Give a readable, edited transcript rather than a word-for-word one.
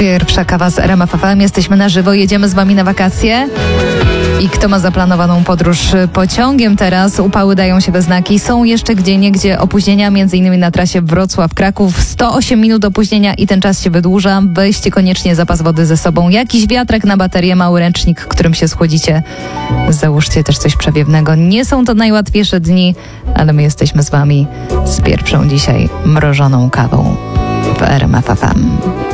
Pierwsza kawa z RMF FM. Jesteśmy na żywo, jedziemy z wami na wakacje. I kto ma zaplanowaną podróż pociągiem teraz? Upały dają się we znaki. Są jeszcze gdzieniegdzie opóźnienia, m.in. na trasie Wrocław-Kraków. 108 minut opóźnienia i ten czas się wydłuża. Weźcie koniecznie zapas wody ze sobą. Jakiś wiatrak na baterię, mały ręcznik, którym się schłodzicie. Załóżcie też coś przewiewnego. Nie są to najłatwiejsze dni, ale my jesteśmy z wami z pierwszą dzisiaj mrożoną kawą w RMF FM.